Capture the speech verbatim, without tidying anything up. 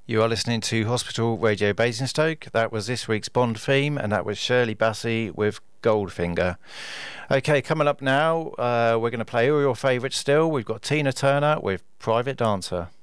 You are listening to Hospital Radio Basingstoke. That was this week's Bond theme, and that was Shirley Bassey with Goldfinger. Okay, coming up now, uh, we're going to play all your favourites still. We've got Tina Turner with Private Dancer.